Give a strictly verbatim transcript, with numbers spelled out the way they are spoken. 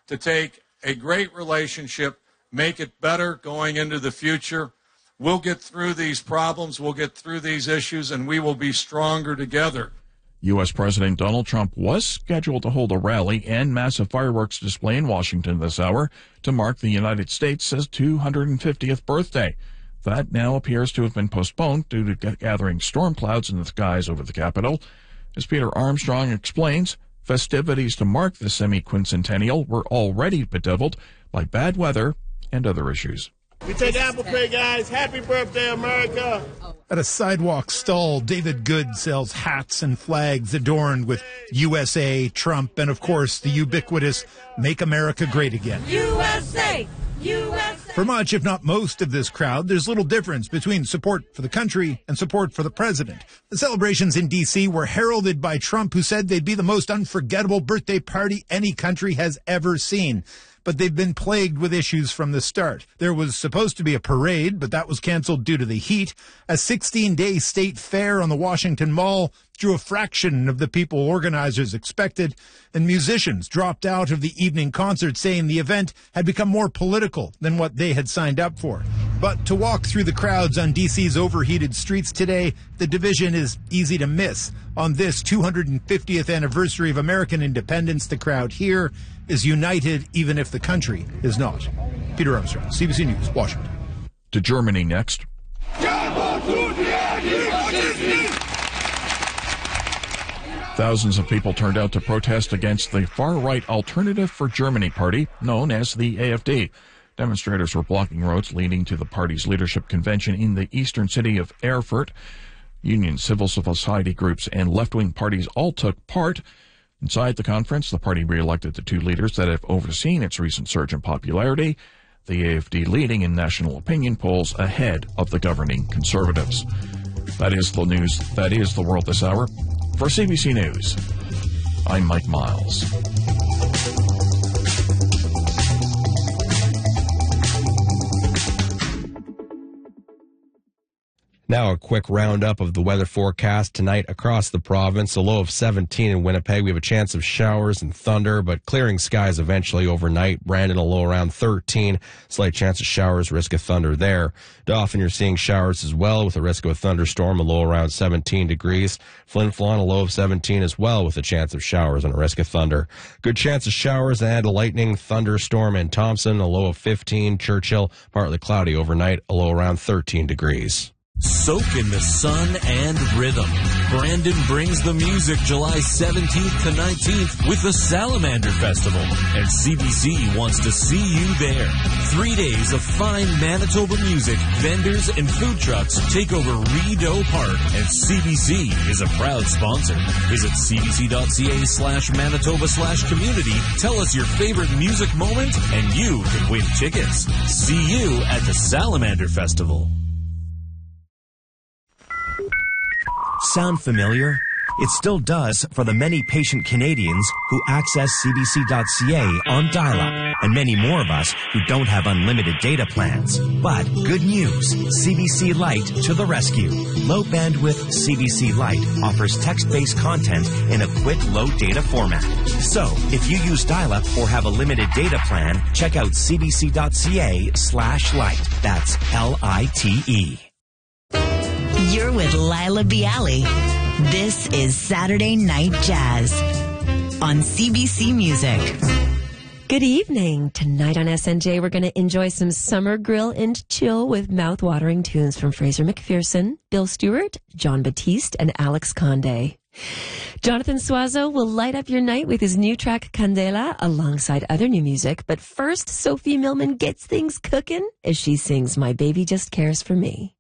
to take a great relationship, make it better going into the future. We'll get through these problems, we'll get through these issues, and we will be stronger together. U S. President Donald Trump was scheduled to hold a rally and massive fireworks display in Washington this hour to mark the United States' two hundred fiftieth birthday. That now appears to have been postponed due to gathering storm clouds in the skies over the Capitol. As Peter Armstrong explains, festivities to mark the semi-quincentennial were already bedeviled by bad weather and other issues. We take Apple Pay, guys. Happy birthday, America. At a sidewalk stall, David Good sells hats and flags adorned with U S A, Trump, and, of course, the ubiquitous Make America Great Again. U S A! U S A! For much, if not most, of this crowd, there's little difference between support for the country and support for the president. The celebrations in D C were heralded by Trump, who said they'd be the most unforgettable birthday party any country has ever seen. But they've been plagued with issues from the start. There was supposed to be a parade, but that was canceled due to the heat. A sixteen-day state fair on the Washington Mall drew a fraction of the people organizers expected, and musicians dropped out of the evening concert, saying the event had become more political than what they had signed up for. But to walk through the crowds on D C's overheated streets today, the division is easy to miss. On this two hundred fiftieth anniversary of American independence, the crowd here is united, even if the country is not. Peter Armstrong, C B C News, Washington. To Germany next. Thousands of people turned out to protest against the far-right Alternative for Germany party, known as the A F D. Demonstrators were blocking roads leading to the party's leadership convention in the eastern city of Erfurt. Unions, civil society groups, and left-wing parties all took part. Inside the conference, the party re-elected the two leaders that have overseen its recent surge in popularity, the A F D leading in national opinion polls ahead of the governing Conservatives. That is the news. That is the world this hour. For C B C News, I'm Mike Miles. Now a quick roundup of the weather forecast tonight across the province. A low of seventeen in Winnipeg. We have a chance of showers and thunder, but clearing skies eventually overnight. Brandon, a low around thirteen. Slight chance of showers, risk of thunder there. Dauphin, you're seeing showers as well with a risk of a thunderstorm, a low around seventeen degrees. Flin Flon, a low of seventeen as well with a chance of showers and a risk of thunder. Good chance of showers and a lightning thunderstorm in Thompson, a low of fifteen. Churchill, partly cloudy overnight, a low around thirteen degrees. Soak in the sun and rhythm. Brandon brings the music July seventeenth to nineteenth with the Salamander Festival, and C B C wants to see you there. Three days of fine Manitoba music, vendors, and food trucks take over Rideau Park, and C B C is a proud sponsor. Visit cbc.ca slash Manitoba slash community. Tell us your favorite music moment, and you can win tickets. See you at the Salamander Festival. Sound familiar? It still does for the many patient Canadians who access C B C dot C A on dial-up, and many more of us who don't have unlimited data plans. But good news, C B C Lite to the rescue. Low bandwidth C B C Lite offers text-based content in a quick low data format. So, if you use dial-up or have a limited data plan, check out cbc.ca slash light. That's L I T E. You're with Lila Bialy. This is Saturday Night Jazz on C B C Music. Good evening. Tonight on S N J, we're going to enjoy some summer grill and chill with mouth-watering tunes from Fraser McPherson, Bill Stewart, John Batiste, and Alex Conde. Jonathan Suazo will light up your night with his new track Candela alongside other new music. But first, Sophie Millman gets things cooking as she sings My Baby Just Cares for Me.